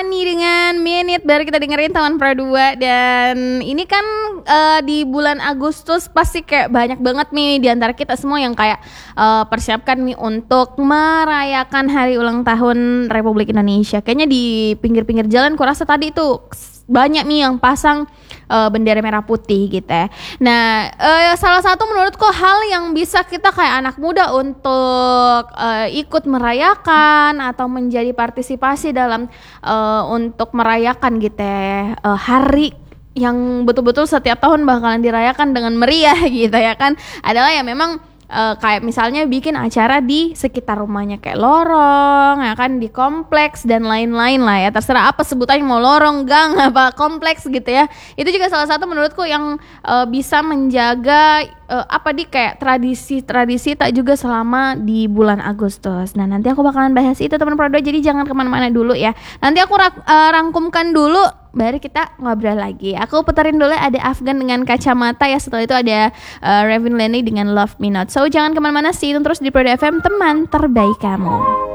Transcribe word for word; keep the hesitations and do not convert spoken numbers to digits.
Nih dengan Minute baru kita dengerin Taman Pradua. Dan ini kan uh, di bulan Agustus pasti kayak banyak banget nih di antara kita semua yang kayak uh, persiapkan nih untuk merayakan hari ulang tahun Republik Indonesia. Kayaknya di pinggir-pinggir jalan kurasa tadi tuh banyak nih yang pasang uh, bendera merah putih gitu ya. Nah, uh, salah satu menurutku hal yang bisa kita kayak anak muda untuk uh, ikut merayakan atau menjadi partisipasi dalam uh, untuk merayakan gitu ya, uh, hari yang betul-betul setiap tahun bakalan dirayakan dengan meriah gitu ya kan, adalah ya memang Uh, kayak misalnya bikin acara di sekitar rumahnya kayak lorong ya kan, di kompleks dan lain-lain lah ya, terserah apa sebutannya, mau lorong, gang, apa kompleks gitu ya. Itu juga salah satu menurutku yang uh, bisa menjaga uh, apa di kayak tradisi-tradisi tak juga selama di bulan Agustus. Nah nanti aku bakalan bahas itu teman Pradua, jadi jangan kemana-mana dulu ya. Nanti aku rak- uh, rangkumkan dulu baru kita ngobrol lagi. Aku putarin dulu ada Afgan dengan Kacamata ya. Setelah itu ada uh, Raven Lenny dengan Love Me Not. So jangan kemana-mana, stay tune terus di Pradua F M, teman terbaik kamu.